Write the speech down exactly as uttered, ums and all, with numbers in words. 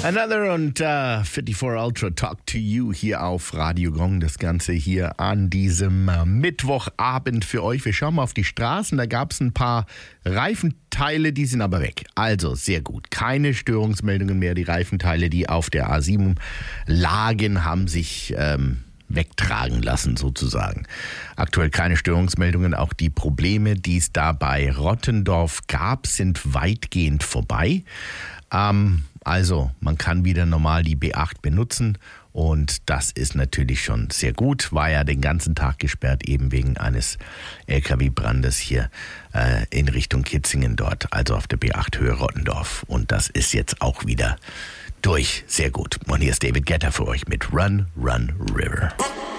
Another und uh, vierundvierzig Ultra Talk to You hier auf Radio Gong. Das Ganze hier an diesem uh, Mittwochabend für euch. Wir schauen mal auf die Straßen. Da gab es ein paar Reifenteile, die sind aber weg. Also sehr gut. Keine Störungsmeldungen mehr. Die Reifenteile, die auf der A sieben lagen, haben sich ähm, wegtragen lassen sozusagen. Aktuell keine Störungsmeldungen. Auch die Probleme, die es da bei Rottendorf gab, sind weitgehend vorbei. Ähm, Also, man kann wieder normal die B acht benutzen und das ist natürlich schon sehr gut. War ja den ganzen Tag gesperrt, eben wegen eines L K W-Brandes hier äh, in Richtung Kitzingen dort, also auf der B acht Höhe Rottendorf. Und das ist jetzt auch wieder durch. Sehr gut. Und hier ist David Guetta für euch mit Run, Run, River.